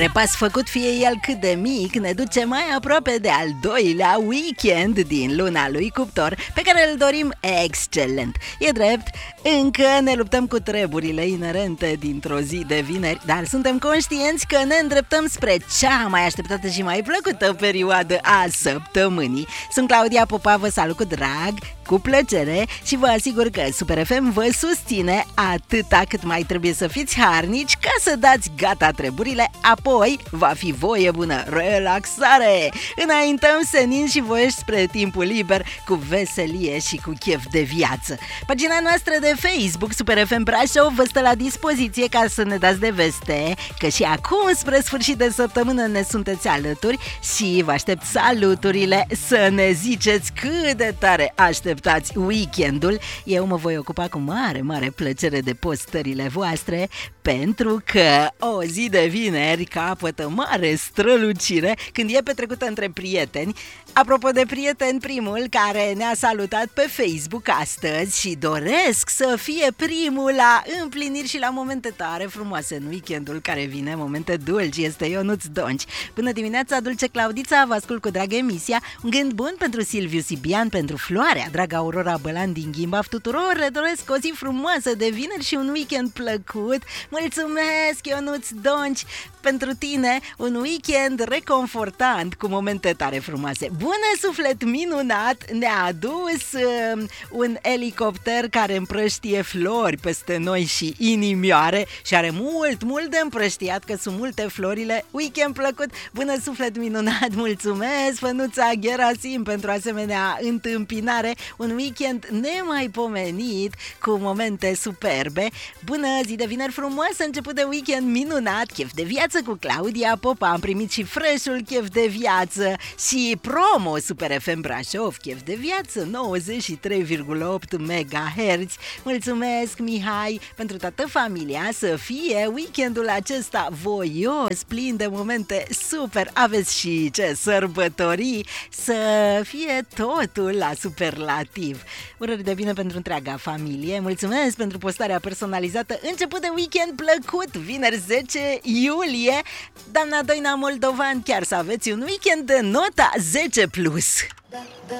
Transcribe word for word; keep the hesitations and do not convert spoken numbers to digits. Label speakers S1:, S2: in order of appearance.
S1: Repas făcut, fie el cât de mic, ne duce mai aproape de al doilea weekend din luna lui Cuptor, pe care îl dorim excelent. E drept, încă ne luptăm cu treburile inerente dintr-o zi de vineri, dar suntem conștienți că ne îndreptăm spre cea mai așteptată și mai plăcută perioadă a săptămânii. Sunt Claudia Popa, vă salut cu drag, cu plăcere și vă asigur că Super F M vă susține atâta cât mai trebuie să fiți harnici ca să dați gata treburile, apoi va fi voie bună, relaxare! Înaintăm senin și voiești spre timpul liber cu veselie și cu chef de viață. Pagina noastră de Facebook Super F M Brașov vă stă la dispoziție ca să ne dați de veste că și acum spre sfârșit de săptămână ne sunteți alături și vă aștept saluturile să ne ziceți cât de tare așteptați weekendul. Eu mă voi ocupa cu mare, mare plăcere de postările voastre, pentru că o zi de vineri capătă mare strălucire când e petrecută între prieteni. Apropo de prieteni, primul care ne-a salutat pe Facebook astăzi și doresc să fie primul la împliniri și la momente tare frumoase în weekendul care vine, momente dulci, este Ionuț Donci. Bună dimineața, dulce Claudița, vă ascult cu drag emisia. Un gând bun pentru Silviu Sibian, pentru Floarea, draga Aurora Bălan din Ghimbaf, tuturor le doresc o zi frumoasă de vineri și un weekend plăcut. Mulțumesc, Ionuț Donci, pentru tine un weekend reconfortant cu momente tare frumoase. Bună suflet minunat ne-a adus uh, un elicopter care împrăștie flori peste noi și inimioare și are mult, mult de împrăștiat, că sunt multe florile. Weekend plăcut, bună suflet minunat, mulțumesc Fănuța Gherasim pentru asemenea întâmpinare, un weekend nemaipomenit cu momente superbe. Bună zi de vineri frumoasă, început de weekend minunat, chef de viață cu Claudia Popa, am primit și fresh-ul chef de viață și promo Super F M Brașov, chef de viață nouăzeci și trei virgulă opt megahertz. Mulțumesc Mihai pentru toată familia, să fie weekendul acesta voios, plin de momente super, aveți și ce sărbătorii, să fie totul la superlativ. Urări de bine pentru întreaga familie, mulțumesc pentru postarea personalizată, început de weekend plăcut, vineri zece iulie. Doamna Doina Moldovan, chiar să aveți un weekend de nota zece plus.